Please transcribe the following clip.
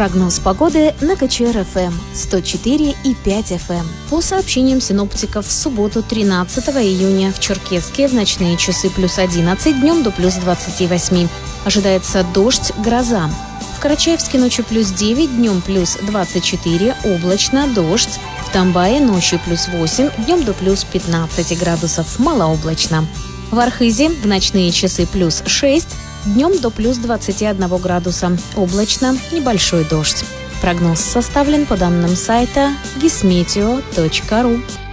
Прогноз погоды на КЧР-ФМ 104,5 FM. По сообщениям синоптиков, в субботу 13 июня в Черкесске в ночные часы плюс 11, днем до плюс 28. Ожидается дождь, гроза. В Карачаевске ночью плюс 9, днем плюс 24, облачно, дождь. В Тамбае ночью плюс 8, днем до плюс 15 градусов, малооблачно. В Архизе в ночные часы плюс 6, днем до плюс 21 градуса, облачно, небольшой дождь. Прогноз составлен по данным сайта gismeteo.ru.